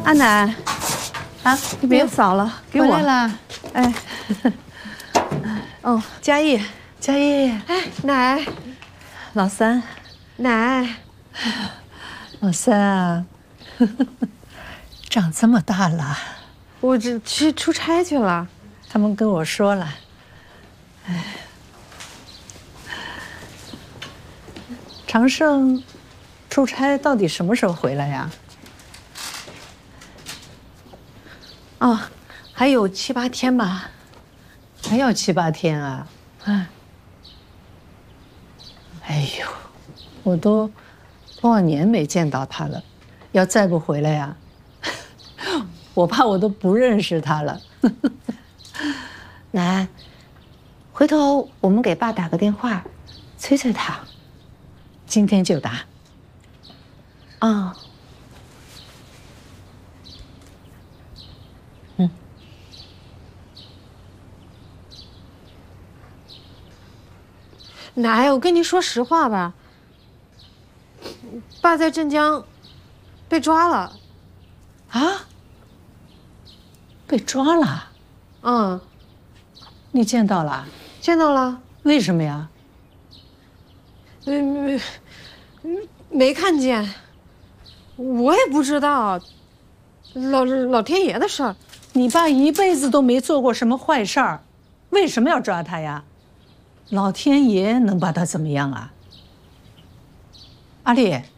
阿奶， 啊， 你别扫了，给我。 回来了。 哎，哦，嘉义， 嘉义， 哎，奶， 老三， 奶， 老三啊，长这么大了， 我这去出差去了。 他们跟我说了，哎，长胜出差到底什么时候回来呀？ 哦，还有7、8天吧。 还要7、8天啊？ 哎， 哎呦，我都多少年没见到他了，要再不回来呀，我怕我都不认识他了。 奶，回头我们给爸打个电话，催催他。 今天就打。 啊。 奶，我跟你说实话吧，爸在镇江被抓了。 啊？被抓了？ 嗯， 你见到了？ 见到了。 为什么呀？ 没看见，我也不知道。老天爷的事儿。 你爸一辈子都没做过什么坏事儿，为什么要抓他呀？老天爷能把他怎么样啊？阿丽。